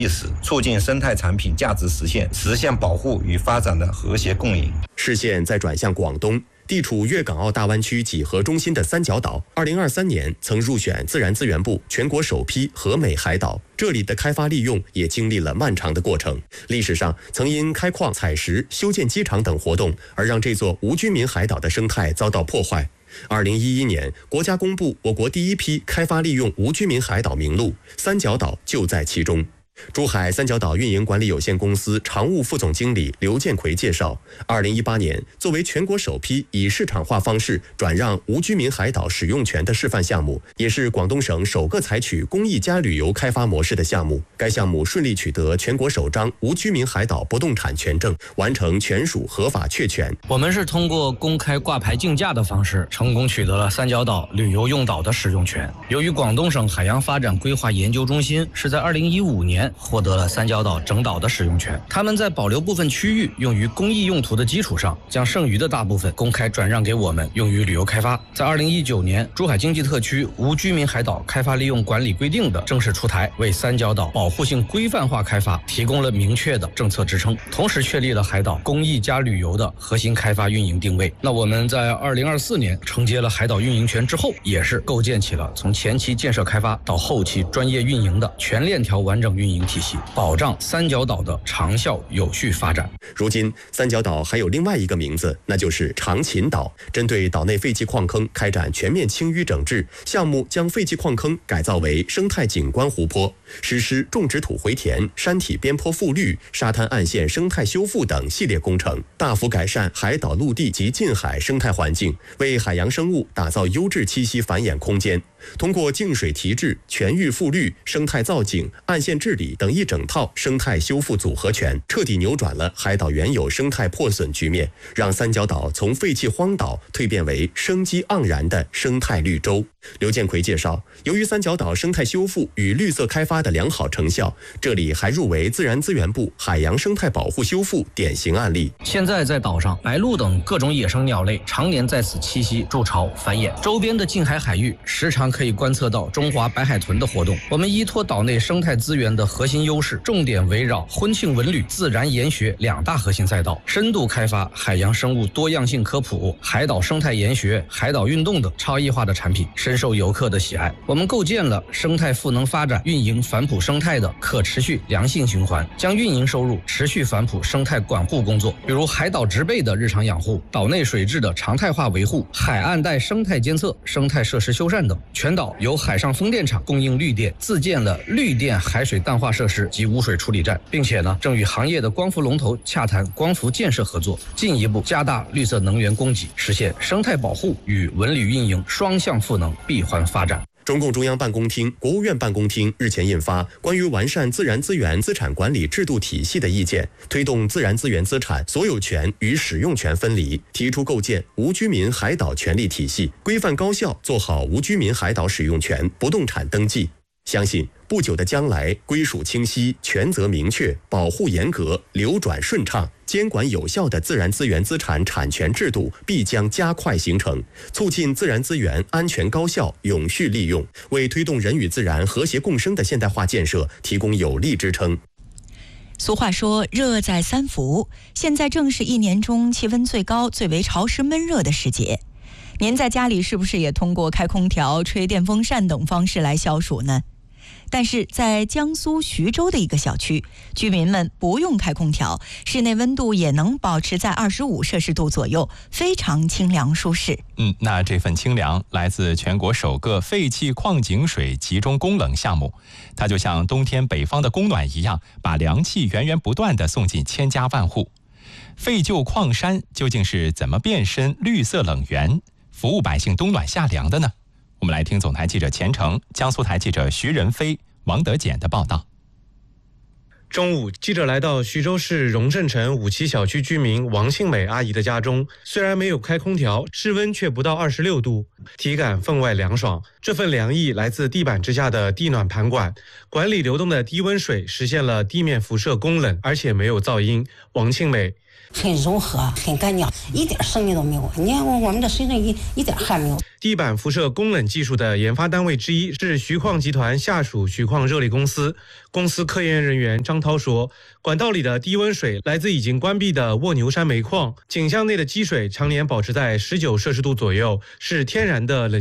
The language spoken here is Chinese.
意识，促进生态产品价值实现，实现保护与发展的和谐共赢。 视线再转向广东。地处粤港澳大湾区几何中心的三角岛，2023年曾入选自然资源部全国首批和美海岛。这里的开发利用也经历了漫长的过程，历史上曾因开矿、采石、修建机场等活动而让这座无居民海岛的生态遭到破坏。2011年，国家公布我国第一批开发利用无居民海岛名录，三角岛就在其中。珠海三角岛运营管理有限公司常务副总经理刘建奎介绍，2018年作为全国首批以市场化方式转让无居民海岛使用权的示范项目，也是广东省首个采取公益加旅游开发模式的项目。该项目顺利取得全国首张无居民海岛不动产权证，完成权属合法确权。 我们是通过公开挂牌竞价的方式，成功取得了三角岛旅游用岛的使用权。由于广东省海洋发展规划研究中心是在2015年获得了三角岛整岛的使用权，他们在保留部分区域用于公益用途的基础上，将剩余的大部分公开转让给我们用于旅游开发。在2019年，珠海经济特区无居民海岛开发利用管理规定的正式出台，为三角岛保护性规范化开发提供了明确的政策支撑，同时确立了海岛公益加旅游的核心开发运营定位。那我们在2024年承接了海岛运营权之后，也是构建起了从前期建设开发到后期专业运营的全链条完整运营体系，保障三角岛的长效有序发展。 如今，三角岛还有另外一个名字，那就是长秦岛。针对岛内废弃矿坑开展全面清淤整治项目，将废弃矿坑改造为生态景观湖泊，实施种植土回填、山体边坡复绿、沙滩岸线生态修复等系列工程，大幅改善海岛陆地及近海生态环境，为海洋生物打造优质栖息繁衍空间。通过净水提质、全域复绿、生态造景、岸线治理等一整套生态修复组合拳，彻底扭转了海岛原有生态破损局面，让三角岛从废弃荒岛蜕变为生机盎然的生态绿洲。刘建奎介绍，由于三角岛生态修复与绿色开发的良好成效，这里还入围自然资源部海洋生态保护修复典型案例。 现在在岛上，白鹭等各种野生鸟类常年在此栖息、筑巢、繁衍，周边的近海海域时常可以观测到中华白海豚的活动。我们依托岛内生态资源的核心优势，重点围绕婚庆文旅、自然研学两大核心赛道，深度开发海洋生物多样性科普、海岛生态研学、海岛运动等差异化的产品，深受游客的喜爱。我们构建了生态赋能发展、运营反哺生态的可持续良性循环，将运营收入持续反哺生态管护工作，比如海岛植被的日常养护、岛内水质的常态化维护、海岸带生态监测、生态设施修缮等。全岛由海上风电场供应绿电，自建了绿电海水淡化设施及污水处理站，并且正与行业的光伏龙头洽谈光伏建设合作，进一步加大绿色能源供给，实现生态保护与文旅运营双向赋能闭环发展。 中共中央办公厅、国务院办公厅日前印发《关于完善自然资源资产管理制度体系的意见》，推动自然资源资产所有权与使用权分离，提出构建无居民海岛权利体系，规范高效做好无居民海岛使用权不动产登记。相信不久的将来，归属清晰、权责明确、保护严格、流转顺畅、监管有效的自然资源资产产权制度必将加快形成，促进自然资源安全高效永续利用，为推动人与自然和谐共生的现代化建设提供有力支撑。 俗话说热在三伏，现在正是一年中气温最高、最为潮湿闷热的时节。您在家里是不是也通过开空调、吹电风扇等方式来消暑呢？但是在江苏徐州的一个小区，居民们不用开空调，室内温度也能保持在25摄氏度左右，非常清凉舒适。 那这份清凉来自全国首个废弃矿井水集中供冷项目，它就像冬天北方的供暖一样，把凉气源源不断地送进千家万户。废旧矿山究竟是怎么变身绿色冷源，服务百姓冬暖夏凉的呢？我们来听总台记者钱成、江苏台记者徐仁飞、王德简的报道。 中午，记者来到徐州市荣镇城5期小区居民王庆美阿姨的家中，虽然没有开空调，室温却不到26度，体感分外凉爽。这份凉意来自地板之下的地暖盘管，管理流动的低温水实现了地面辐射供冷，而且没有噪音。王庆美很柔和，很干净，一点声音都没有。你看我们的水蒸气一点汗没有。 地板辐射供冷技术的研发单位之一是徐矿集团下属徐矿热力公司。公司科研人员张涛说，管道里的低温水来自已经关闭的卧牛山煤矿，井箱内的积水常年保持在19摄氏度左右，是天然的冷